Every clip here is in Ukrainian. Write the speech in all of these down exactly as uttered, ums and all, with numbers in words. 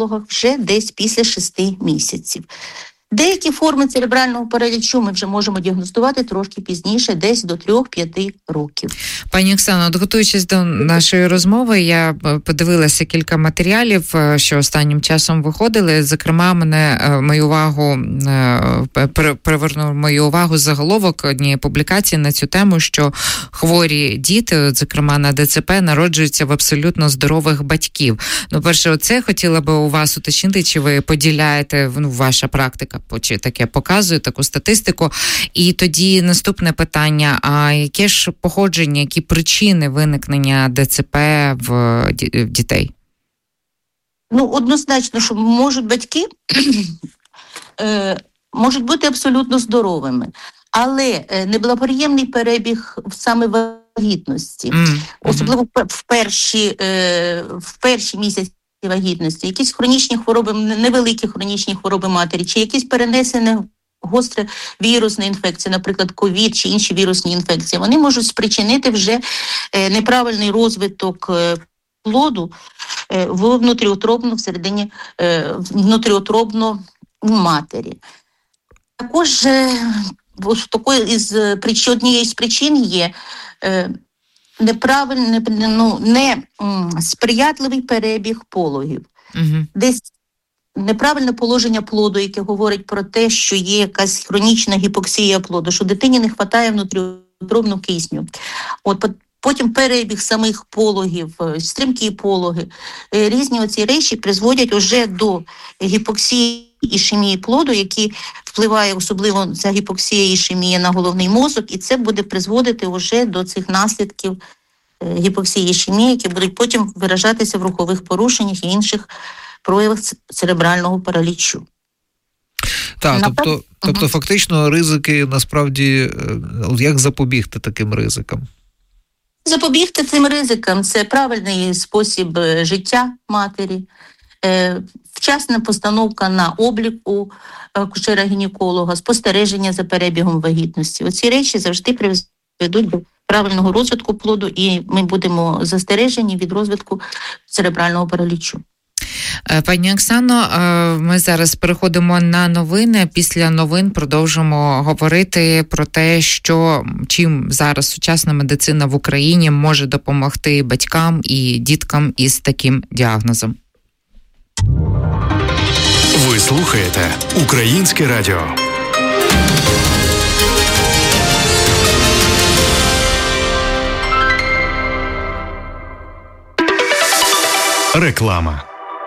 гінекологах вже десь після шести місяців. Деякі форми церебрального паралічу ми вже можемо діагностувати трошки пізніше, десь до трьох-п'яти років. Пані Оксано, от готуючись до нашої розмови, я подивилася кілька матеріалів, що останнім часом виходили. Зокрема, мене мою увагу привернув мою увагу заголовок однієї публікації на цю тему, що хворі діти, зокрема на ДЦП, народжуються в абсолютно здорових батьків. Ну, перше, оце хотіла би у вас уточнити, чи ви поділяєте, ну, ваша практика чи таке показує таку статистику. І тоді наступне питання, а яке ж походження, які причини виникнення ДЦП в дітей? Ну, однозначно, що можуть батьки е, можуть бути абсолютно здоровими, але неблагоприємний перебіг саме вагітності, mm-hmm. особливо в перші, е, в перші місяці вагітності, якісь хронічні хвороби, невеликі хронічні хвороби матері, чи якісь перенесені гостре вірусні інфекції, наприклад, ковід чи інші вірусні інфекції, вони можуть спричинити вже неправильний розвиток плоду в внутріутробно, всередині внутріутробно в матері. Також такою із причин, однією з причин є неправильний, ну, не сприятливий перебіг пологів. Угу. Десь неправильне положення плоду, яке говорить про те, що є якась хронічна гіпоксія плоду, що дитині не вистачає внутріутробного кисню. От потім перебіг самих пологів, стрімкі пологи, різні оці речі призводять уже до гіпоксії і ішемії плоду, які впливає особливо ця гіпоксія і ішемія на головний мозок, і це буде призводити вже до цих наслідків гіпоксії і ішемії, які будуть потім виражатися в рухових порушеннях і інших проявах церебрального паралічу. Так, Напад... тобто, тобто угу. фактично ризики, насправді, як запобігти таким ризикам? Запобігти цим ризикам – це правильний спосіб життя матері, вчасна постановка на облік у акушера-гінеколога, спостереження за перебігом вагітності. Оці речі завжди приведуть до правильного розвитку плоду, і ми будемо застережені від розвитку церебрального паралічу. Пані Оксано, ми зараз переходимо на новини. Після новин продовжимо говорити про те, що чим зараз сучасна медицина в Україні може допомогти батькам і діткам із таким діагнозом. Ви слухаєте Українське радіо. Реклама.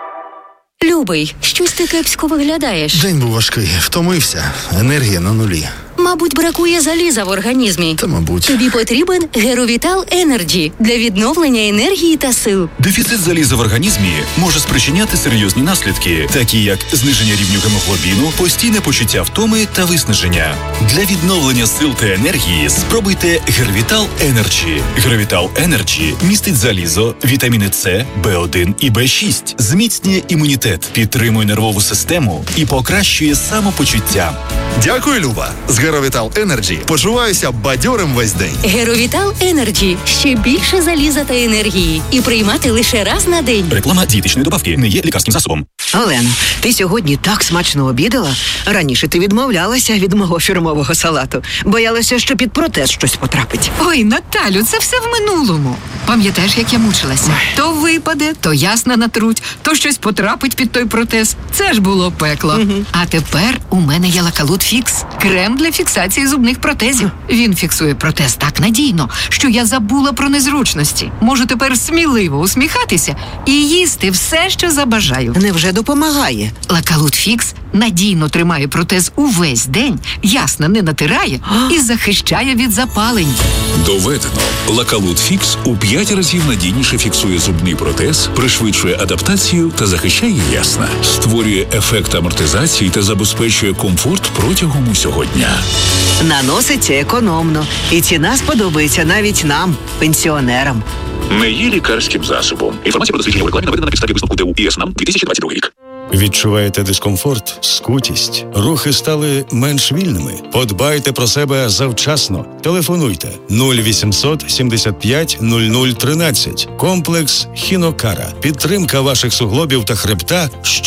Любий, щось ти кепсько виглядаєш. День був важкий, втомився, енергія на нулі. Мабуть, бракує заліза в організмі. Та, мабуть. Тобі потрібен Геровітал Енерджі для відновлення енергії та сил. Дефіцит заліза в організмі може спричиняти серйозні наслідки, такі як зниження рівню гемоглобіну, постійне почуття втоми та виснаження. Для відновлення сил та енергії спробуйте Геровітал Енерджі. Геровітал Енерджі містить залізо, вітаміни С, Б один і Б шість, зміцнює імунітет, підтримує нервову систему і покращує самопочуття. Дякую, Люба. З Геровітал Енерджі почуваюся бадьорим весь день. Геровітал Енерджі. Ще більше заліза та енергії. І приймати лише раз на день. Реклама дієтичної добавки не є лікарським засобом. Олено, ти сьогодні так смачно обідала. Раніше ти відмовлялася від мого фірмового салату. Боялася, що під протез щось потрапить. Ой, Наталю, це все в минулому. Пам'ятаєш, як я мучилася? То випаде, то ясна натруть, то щось потрапить під той протез. Це ж було пекло. Угу. А тепер у мене є Лакалут Фікс. Крем для фіксації зубних протезів. Він фіксує протез так надійно, що я забула про незручності. Можу тепер сміливо усміхатися і їсти все, що забажаю. Невже допомагає? Лакалут Фікс надійно тримає протез увесь день, ясно не натирає і захищає від запалень. Доведено. Лакалут Фікс у п'ять разів надійніше фіксує зубний протез, пришвидшує адаптацію та захищає ясна. Створює ефект амортизації та забезпечує комфорт протягом усього дня. Наноситься економно. І ціна сподобається навіть нам, пенсіонерам. Не є лікарським засобом. Інформація про дослідження у рекламі наведена на підставі висновку ТУ ІСНАМ дві тисячі двадцять другий рік. Відчуваєте дискомфорт, скутість, рухи стали менш вільними? Подбайте про себе завчасно. Телефонуйте нуль вісімсот сімдесят п'ять нуль нуль тринадцять. Комплекс Хінокара. Підтримка ваших суглобів та хребта, що